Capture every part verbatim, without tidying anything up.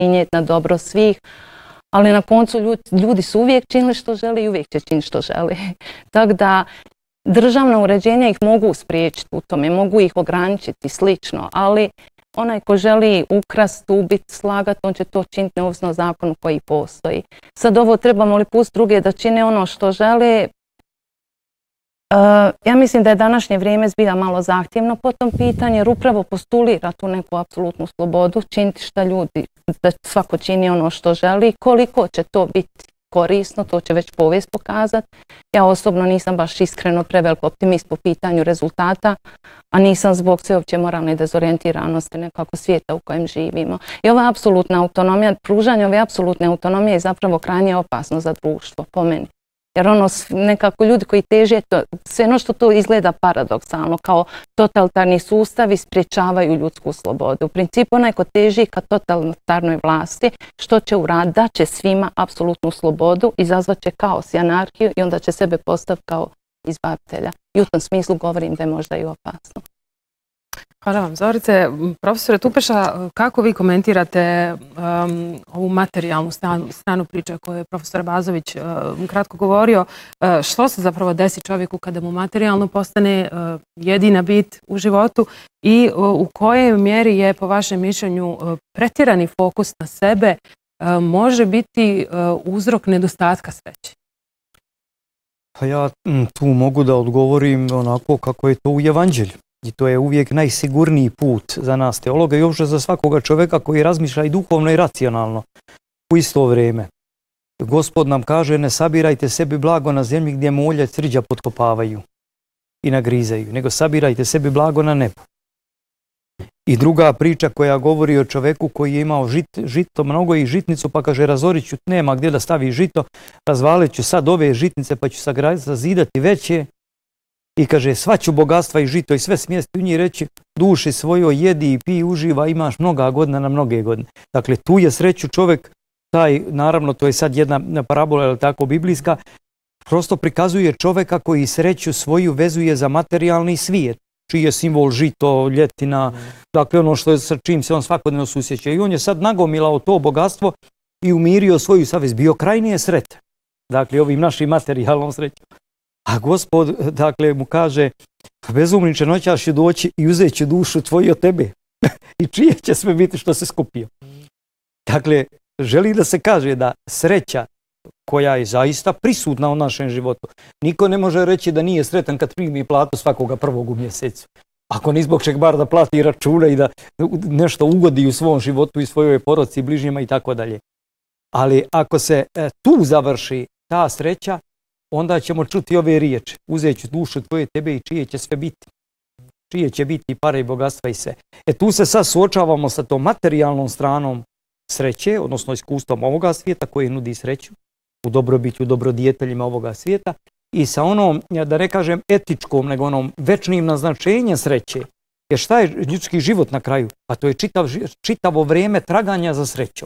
doprinijeti na dobro svih, ali na koncu ljudi, ljudi su uvijek činili što žele i uvijek će činiti što žele. Tako da državna uređenja ih mogu spriječiti u tome, mogu ih ograničiti slično, ali onaj ko želi ukrast, ubiti, slagati, on će to činiti neovisno o zakonu koji postoji. Sad ovo trebamo li pustiti druge da čine ono što žele? Uh, ja mislim da je današnje vrijeme zbilja malo zahtjevno po tom pitanju, jer upravo postulira tu neku apsolutnu slobodu, činiti šta ljudi, da svako čini ono što želi. Koliko će to biti korisno, to će već povijest pokazati. Ja osobno nisam baš iskreno prevelik optimist po pitanju rezultata, a nisam zbog sveopće moralne dezorijentiranosti nekako svijeta u kojem živimo. I ova apsolutna autonomija, pružanje ove apsolutne autonomije je zapravo krajnje opasno za društvo, po meni. Jer ono, nekako ljudi koji teže, to, sve ono što to izgleda paradoksalno, kao totalitarni sustavi sprječavaju ljudsku slobodu. U principu onaj ko teži ka totalitarnoj vlasti, što će uraditi? Da će svima apsolutnu slobodu, izazvat će kaos i anarhiju i onda će sebe postaviti kao izbavitelja. I u tom smislu govorim da je možda i opasno. Hvala vam, Zorice. Profesore Tupeša, kako vi komentirate um, ovu materijalnu stranu, stranu priče koju je profesor Abazović um, kratko govorio? Uh, što se zapravo desi čovjeku kada mu materijalno postane uh, jedina bit u životu i uh, u kojoj mjeri je, po vašem mišljenju, uh, pretjerani fokus na sebe uh, može biti uh, uzrok nedostatka sreće? Pa ja tu mogu da odgovorim onako kako je to u Evanđelju. I to je uvijek najsigurniji put za nas teologa i uopšte za svakoga čovjeka koji razmišlja i duhovno i racionalno u isto vrijeme. Gospod nam kaže, ne sabirajte sebi blago na zemlji gdje molja crđa potkopavaju i nagrizaju, nego sabirajte sebi blago na nebu. I druga priča koja govori o čovjeku koji je imao žit, žito mnogo i žitnicu, pa kaže, razorit ću, nema gdje da stavi žito, razvalit ću sad ove žitnice pa ću zidati veće. I kaže, sva ću bogatstva i žito i sve smjesti u njih reći, duši svojoj jedi i pi, uživa, imaš mnoga godina na mnoge godine. Dakle, tu je sreću čovjek, taj, naravno, to je sad jedna parabola, ali tako biblijska, prosto prikazuje čovjeka koji sreću svoju vezuje za materijalni svijet, čiji je simbol žito, ljetina, mm. dakle ono što je, sa čim se on svakodnevno susjeća. I on je sad nagomilao to bogatstvo i umirio svoju savjest, bio krajnije sretan. Dakle, ovim našim materijalnom srećom. A Gospod, dakle, mu kaže, bezumniče, noćas ću doći i uzet ću dušu tvoju od tebe. I čije će sve biti što se skupio. Dakle, želi da se kaže da sreća koja je zaista prisutna u našem životu, niko ne može reći da nije sretan kad primi platu svakoga prvog u mjesecu. Ako ni zbog čeg bar da plati račune i da nešto ugodi u svom životu i svojoj porodici, bližnjima i tako dalje. Ali ako se e, tu završi ta sreća, onda ćemo čuti ove riječi. Uzet ću dušu tvoje tebe i čije će sve biti. Čije će biti pare i bogatstva i sve. E tu se sad suočavamo sa tom materijalnom stranom sreće, odnosno iskustvom ovoga svijeta koji nudi sreću, u dobrobiću, u dobrodjeteljima ovoga svijeta i sa onom, da ne kažem etičkom, nego onom večnim naznačenjem sreće. Jer šta je ljudski život na kraju? Pa to je čitav, čitavo vrijeme traganja za srećom.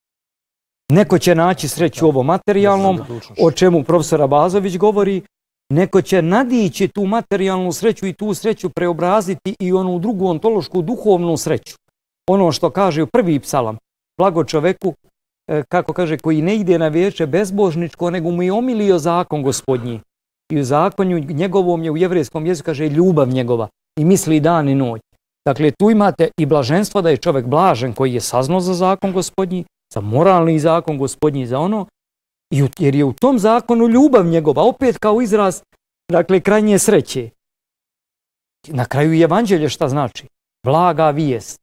Neko će naći sreću u ovom materijalnom, o čemu profesor Abazović govori. Neko će nadići tu materijalnu sreću i tu sreću preobraziti i onu drugu ontološku duhovnu sreću. Ono što kaže u prvi psalam, blago čoveku, kako kaže, koji ne ide na vijeće bezbožničko, nego mu je omilio zakon gospodnji. I u zakonju njegovom je u jevrejskom jeziku kaže ljubav njegova i misli dan i noć. Dakle, tu imate i blaženstvo da je čovjek blažen koji je saznao za zakon gospodnji, za moralni zakon gospodnji, za ono, jer je u tom zakonu ljubav njegova, opet kao izraz, dakle, krajnje sreće. Na kraju Evanđelje šta znači? Blaga vijest.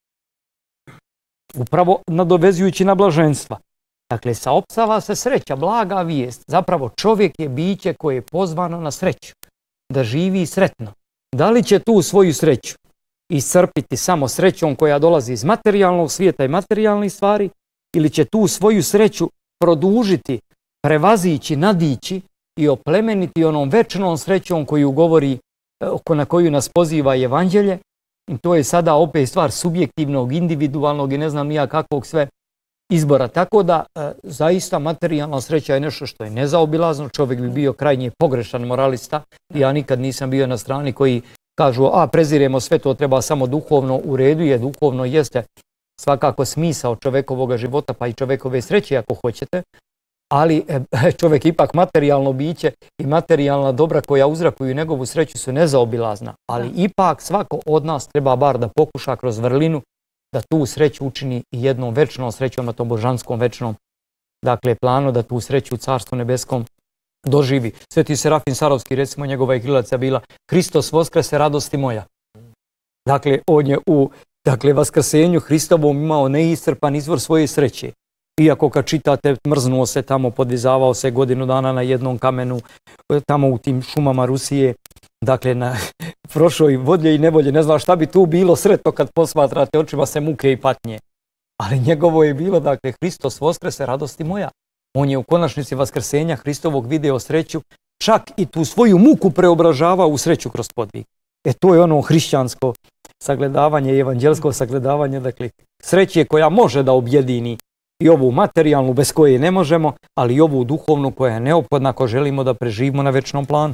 Upravo nadovezujući na blaženstva. Dakle, saopštava se sreća, blaga vijest. Zapravo čovjek je biće koje je pozvano na sreću, da živi sretno. Da li će tu svoju sreću iscrpiti samo srećom koja dolazi iz materijalnog svijeta i materijalnih stvari, ili će tu svoju sreću produžiti, prevazići, nadići i oplemeniti onom večnom srećom koju govori, na koju nas poziva Evanđelje. I to je sada opet stvar subjektivnog, individualnog i ne znam nija kakvog sve izbora. Tako da e, zaista materijalna sreća je nešto što je nezaobilazno. Čovjek bi bio krajnje pogrešan moralista. Ja nikad nisam bio na strani koji kažu, a preziremo sve to, treba samo duhovno, u redu je, duhovno jeste svakako smisao čovjekovog života, pa i čovjekove sreće ako hoćete, ali čovjek ipak materijalno biće i materijalna dobra koja uzrakuju njegovu sreću su nezaobilazna, ali ipak svako od nas treba bar da pokuša kroz vrlinu da tu sreću učini i jednom večnom srećom na tom božanskom večnom, dakle, planu, da tu sreću u Carstvu nebeskom doživi. Sveti Serafin Sarovski, recimo, njegova je krilaca bila Hristos voskrese, radosti moja. Dakle, on je u dakle, vaskrsenju Hristovom imao neiscrpan izvor svoje sreće. Iako kad čitate, mrznuo se tamo, podvizavao se godinu dana na jednom kamenu, tamo u tim šumama Rusije, dakle, na prošloj vodlje i nevolje, ne znam šta bi tu bilo sretno kad posmatrate očima se muke i patnje. Ali njegovo je bilo, dakle, Hristos voskrese, radosti moja. On je u konačnici vaskrsenja Hristovog video sreću, čak i tu svoju muku preobražavao u sreću kroz podvig. E to je ono hrišćansko sagledavanje i evanđelsko sagledavanje, dakle, sreće koja može da objedini i ovu materijalnu bez koje ne možemo, ali i ovu duhovnu koja je neophodna ako želimo da preživimo na večnom planu.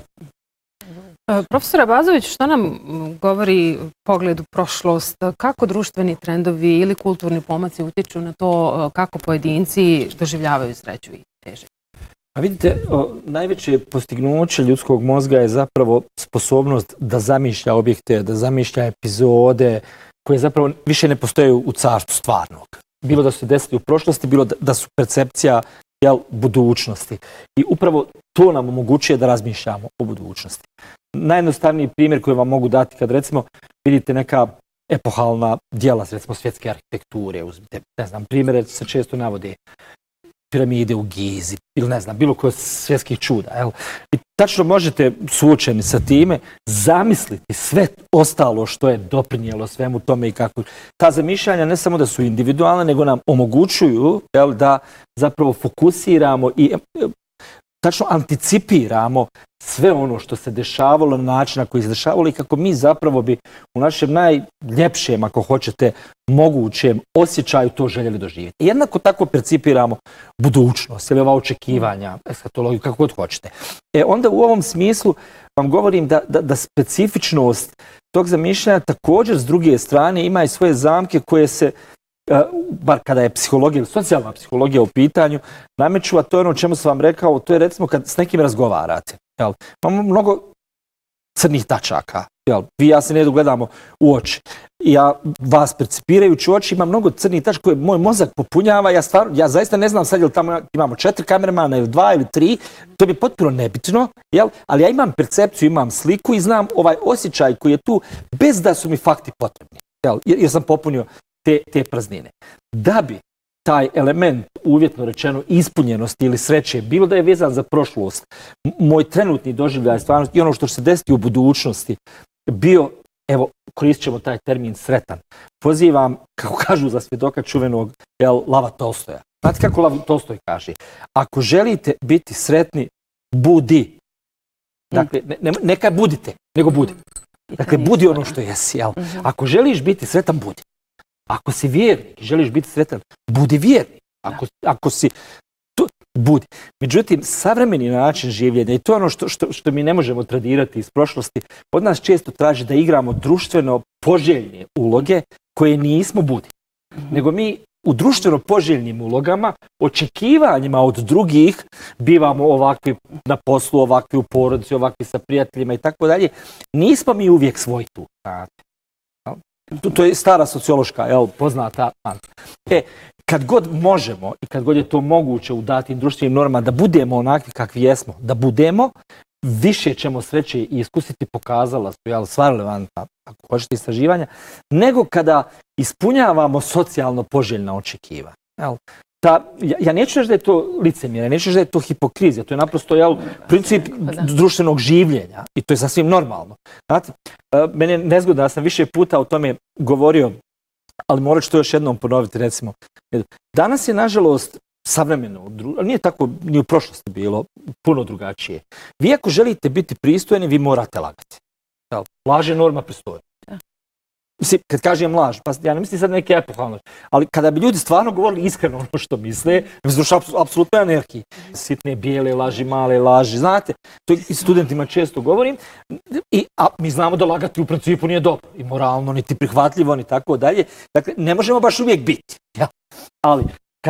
Profesor Abazović, što nam govori pogled u prošlost? Kako društveni trendovi ili kulturni pomaci utiču na to kako pojedinci doživljavaju sreću i teže? A vidite, najveće postignuće ljudskog mozga je zapravo sposobnost da zamišlja objekte, da zamišlja epizode koje zapravo više ne postoje u carstvu stvarnog. Bilo da su desili u prošlosti, bilo da su percepcija jel, budućnosti. I upravo to nam omogućuje da razmišljamo o budućnosti. Najjednostavniji primjer koji vam mogu dati kad recimo vidite neka epohalna djela, recimo svjetske arhitekture, uzmite, ne znam, primjere se često navode piramide u Gizi, ili ne znam, bilo koje svjetskih čuda. Jel? I tačno možete suočeni sa time zamisliti sve ostalo što je doprinijelo svemu tome i kako. Ta zamišljanja ne samo da su individualne, nego nam omogućuju jel, da zapravo fokusiramo i tačno anticipiramo sve ono što se dešavalo na način na koji se dešavalo i kako mi zapravo bi u našem najljepšem, ako hoćete, mogućem osjećaju to željeli doživjeti. I jednako tako percipiramo budućnost ili ova očekivanja, eskatologiju, kako god hoćete. E onda u ovom smislu vam govorim da, da, da specifičnost tog zamišljanja također s druge strane ima i svoje zamke koje se bar kada je psihologija ili socijalna psihologija u pitanju, nameću, a to je ono o čemu sam vam rekao, to je recimo kad s nekim razgovarate. Jel? Imamo mnogo crnih tačaka. Jel? Vi ja se ne gledamo u oči. Ja vas percipirajući u oči, ima mnogo crnih tačaka koje moj mozak popunjava. Ja, stvarno, ja zaista ne znam sad jel tamo imamo četiri kamermana ili dva ili tri. To bi potpuno nebitno. Jel? Ali ja imam percepciju, imam sliku i znam ovaj osjećaj koji je tu bez da su mi fakti potrebni. Jel? Jer sam popunio Te, te praznine. Da bi taj element, uvjetno rečeno, ispunjenosti ili sreće, bilo da je vezan za prošlost, moj trenutni doživljaj stvarnosti i ono što će se desiti u budućnosti, bio, evo, koristit ćemo taj termin sretan. Pozivam, kako kažu za svjedoka čuvenog, jel, Lava Tolstoja. Znate kako Lav Tolstoj kaže? Ako želite biti sretni, budi. Dakle, ne, ne, neka budite, nego budi. Dakle, budi ono što jesi, jel? Ako želiš biti sretan, budi. Ako si vjernik i želiš biti sretan, budi vjernik. Ako, ako si, to, budi. Međutim, savremeni način življenja, i to je ono što, što, što mi ne možemo tradirati iz prošlosti, od nas često traži da igramo društveno poželjne uloge koje nismo budi. Nego mi u društveno poželjnim ulogama, očekivanjima od drugih, bivamo ovakvi na poslu, ovakvi u porodici, ovakvi sa prijateljima i tako dalje. Nismo mi uvijek svoj tu. To, to je stara sociološka, jel, poznata. E, kad god možemo i kad god je to moguće u datim društvenim normama da budemo onakvi kakvi jesmo, da budemo, više ćemo sreće i iskusiti, pokazala su, jel, sva relevantna, ako hoćete, istraživanja, nego kada ispunjavamo socijalno poželjna očekivanja. Jel? Ta, ja, ja neću reći da je to licemjerje, neću reći da je to hipokrizija, to je naprosto jel, princip društvenog življenja i to je sasvim normalno. Znate, meni je nezgodno, ja sam više puta o tome govorio, ali morat ću to još jednom ponoviti, recimo. Danas je, nažalost, savremeno, nije tako ni u prošlosti bilo, puno drugačije. Vi ako želite biti pristojni, vi morate lagati. Laž je norma pristojnosti. mislim, kad kažem laž, pa ja ne mislim sad neke epohalne, ali kada bi ljudi stvarno govorili iskreno ono što misle, izduša apsolutno anarhiji. Sitne bijele laži, male laži, znate, to i studentima često govorim, i, a mi znamo da lagati u principu nije dobro, i moralno, niti prihvatljivo, ni tako dalje. Dakle, ne možemo baš uvijek biti. Ja. Ali